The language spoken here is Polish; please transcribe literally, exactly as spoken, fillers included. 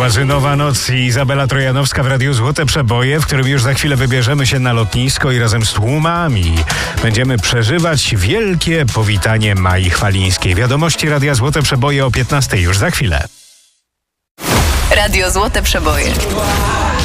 Łazynowa Noc i Izabela Trojanowska w Radiu Złote Przeboje, w którym już za chwilę wybierzemy się na lotnisko i razem z tłumami będziemy przeżywać wielkie powitanie Mai Chwalińskiej. Wiadomości Radia Złote Przeboje o piętnastej już za chwilę. Radio Złote Przeboje.